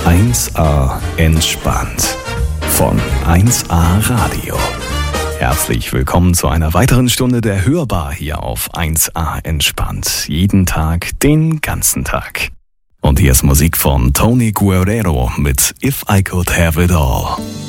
1A entspannt von 1A Radio. Herzlich willkommen zu einer weiteren Stunde der Hörbar hier auf 1A entspannt. Jeden Tag, den ganzen Tag. Und hier ist Musik von Tony Guerrero mit If I Could Have It All.